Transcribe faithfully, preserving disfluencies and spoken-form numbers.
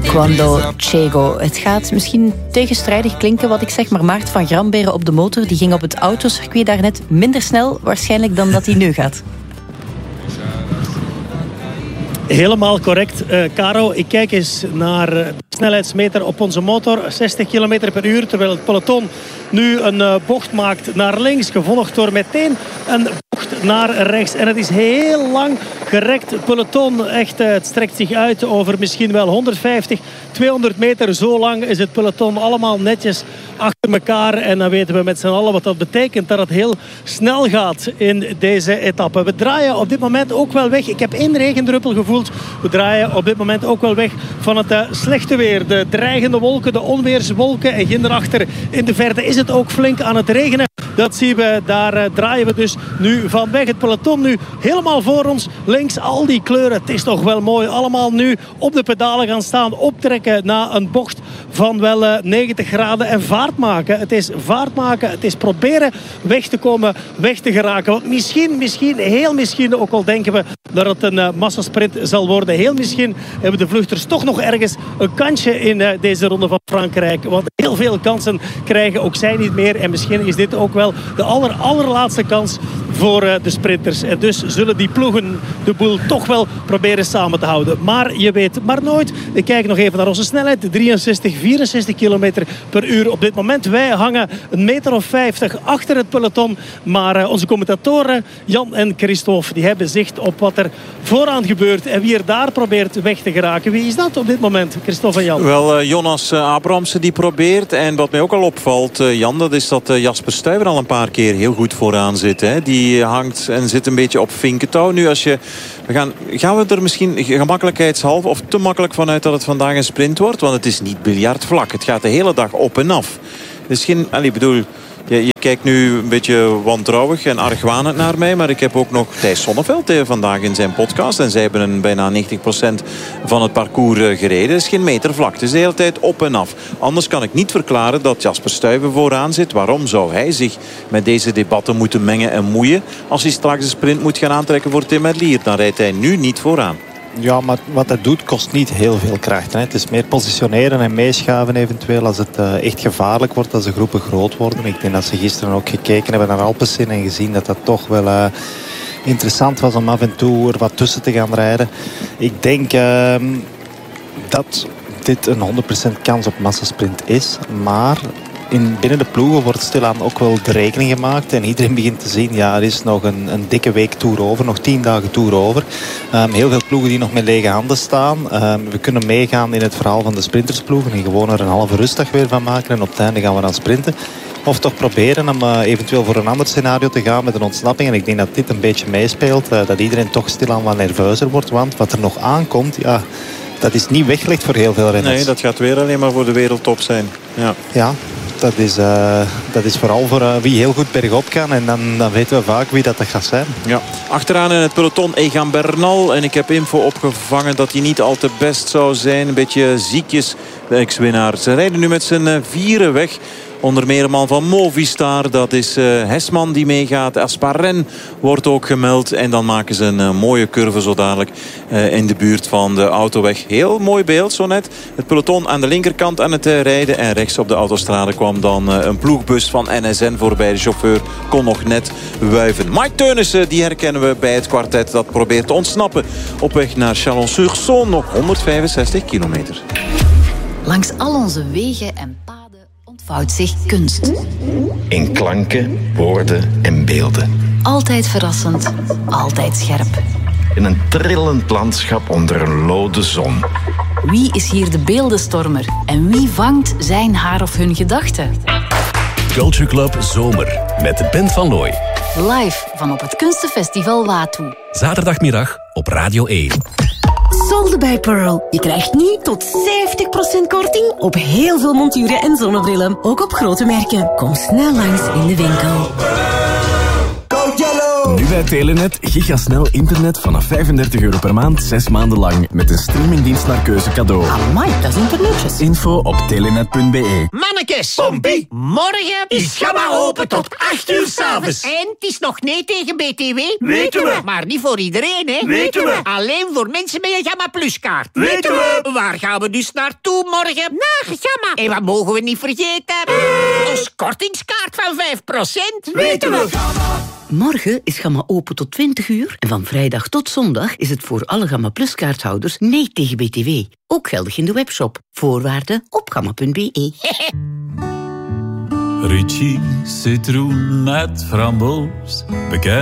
Quando Ciego. Het gaat misschien tegenstrijdig klinken wat ik zeg, maar Maart van Gramberen op de motor die ging op het autocircuit daarnet minder snel waarschijnlijk dan dat hij nu gaat. Helemaal correct, uh, Caro. Ik kijk eens naar de snelheidsmeter op onze motor. zestig kilometer per uur, terwijl het peloton nu een uh, bocht maakt naar links. Gevolgd door meteen een bocht naar rechts. En het is heel lang gerekt. Het peloton echt, uh, het strekt zich uit over misschien wel honderdvijftig, tweehonderd meter. Zo lang is het peloton allemaal netjes achter elkaar. En dan weten we met z'n allen wat dat betekent. Dat het heel snel gaat in deze etappe. We draaien op dit moment ook wel weg. Ik heb één regendruppel gevoeld. We draaien op dit moment ook wel weg van het uh, slechte weer. De dreigende wolken, de onweerswolken. En hierachter in de verte is het ook flink aan het regenen. Dat zien we, daar uh, draaien we dus nu van weg. Het peloton nu helemaal voor ons. Links al die kleuren. Het is toch wel mooi. Allemaal nu op de pedalen gaan staan. Optrekken na een bocht van wel uh, negentig graden. En vaart maken. Het is vaart maken. Het is proberen weg te komen. Weg te geraken. Want misschien, misschien, heel misschien, ook al denken we dat het een uh, massasprint zal worden. Heel misschien hebben de vluchters toch nog ergens een kansje in uh, deze ronde van Frankrijk. Want heel veel kansen krijgen ook zij niet meer. En misschien is dit ook wel de aller, allerlaatste kans voor uh, de sprinters. En dus zullen die ploegen de boel toch wel proberen samen te houden. Maar je weet maar nooit. Ik kijk nog even naar onze snelheid. drieënzestig, vierenzestig kilometer per uur op dit moment. Wij hangen een meter of vijftig achter het peloton. Maar uh, onze commentatoren Jan en Christophe die hebben zicht op wat er vooraan gebeurt. En wie er daar probeert weg te geraken. Wie is dat op dit moment, Christophe en Jan? Wel, uh, Jonas uh, Abrahamsen die probeert. En wat mij ook al opvalt, uh, Jan, dat is dat uh, Jasper Stuyven al een paar keer heel goed vooraan zit. Hè. Die hangt en zit een beetje op vinkentouw. Nu, als je... We gaan, gaan we er misschien gemakkelijkheidshalve of te makkelijk vanuit dat het vandaag een sprint wordt? Want het is niet biljartvlak. Het gaat de hele dag op en af. Het is geen... Ik bedoel... Je, je kijkt nu een beetje wantrouwig en argwanend naar mij. Maar ik heb ook nog Thijs Sonneveld eh, vandaag in zijn podcast. En zij hebben een bijna negentig procent van het parcours eh, gereden. Het is geen meter vlak. Het is de hele tijd op en af. Anders kan ik niet verklaren dat Jasper Stuyven vooraan zit. Waarom zou hij zich met deze debatten moeten mengen en moeien? Als hij straks de sprint moet gaan aantrekken voor Tim Merlier. Dan rijdt hij nu niet vooraan. Ja, maar wat hij doet kost niet heel veel kracht. Hè. Het is meer positioneren en meeschaven eventueel als het uh, echt gevaarlijk wordt, als de groepen groot worden. Ik denk dat ze gisteren ook gekeken hebben naar Alpecin en gezien dat dat toch wel uh, interessant was om af en toe er wat tussen te gaan rijden. Ik denk uh, dat dit een honderd procent kans op massasprint is, maar... In, binnen de ploegen wordt stilaan ook wel de rekening gemaakt. En iedereen begint te zien, ja, er is nog een, een dikke week Tour over. Nog tien dagen Tour over. Um, heel veel ploegen die nog met lege handen staan. Um, we kunnen meegaan in het verhaal van de sprintersploegen. En gewoon er een halve rustdag weer van maken. En op het einde gaan we dan sprinten. Of toch proberen om uh, eventueel voor een ander scenario te gaan met een ontsnapping. En ik denk dat dit een beetje meespeelt. Uh, dat iedereen toch stilaan wat nerveuzer wordt. Want wat er nog aankomt, ja... Dat is niet weggelegd voor heel veel renners. Nee, dat gaat weer alleen maar voor de wereldtop zijn. Ja. Ja. Dat is, uh, dat is vooral voor uh, wie heel goed bergop kan. En dan, dan weten we vaak wie dat, dat gaat zijn. Ja. Achteraan in het peloton Egan Bernal. En ik heb info opgevangen dat hij niet al te best zou zijn. Een beetje ziekjes, de ex-winnaar. Ze rijden nu met z'n uh, vieren weg. Onder meer een man van Movistar. Dat is uh, Hesman die meegaat. Asparen wordt ook gemeld. En dan maken ze een uh, mooie curve zo dadelijk uh, in de buurt van de autoweg. Heel mooi beeld zo net. Het peloton aan de linkerkant aan het uh, rijden. En rechts op de autostrade kwam dan uh, een ploegbus van N S N voorbij. De chauffeur kon nog net wuiven. Mike Teunissen, die herkennen we bij het kwartet. Dat probeert te ontsnappen. Op weg naar Chalon-sur-Saône. Nog honderdvijfenzestig kilometer. Langs al onze wegen en paden ontvouwt zich kunst. In klanken, woorden en beelden. Altijd verrassend, altijd scherp. In een trillend landschap onder een lode zon. Wie is hier de beeldenstormer en wie vangt zijn haar of hun gedachten? Culture Club Zomer met Ben van Looy. Live van op het Kunstenfestival Watu. Zaterdagmiddag op Radio één. Solde bij Pearl. Je krijgt nu tot zeventig procent korting op heel veel monturen en zonnebrillen. Ook op grote merken. Kom snel langs in de winkel. Nu bij Telenet gigasnel internet vanaf vijfendertig euro per maand, zes maanden lang. Met een streamingdienst naar keuze cadeau. Amai, dat is internetjes. Info op telenet punt be. Manneke! Mannetjes. Pompie. Morgen Is Gamma open tot acht uur 's avonds. En het is nog nee tegen B T W. Weten we. Maar niet voor iedereen, hè. Weten we. Alleen voor mensen met een Gamma Plus kaart. Weten we. Waar gaan we dus naartoe morgen? Naar Gamma. En wat mogen we niet vergeten? Ons kortingskaart van vijf procent. Weten we. Morgen is Gamma open tot twintig uur en van vrijdag tot zondag is het voor alle Gamma Plus kaarthouders nee tegen B T W. Ook geldig in de webshop. Voorwaarden op gamma punt b e. Ricci, citroen met framboos. Bekend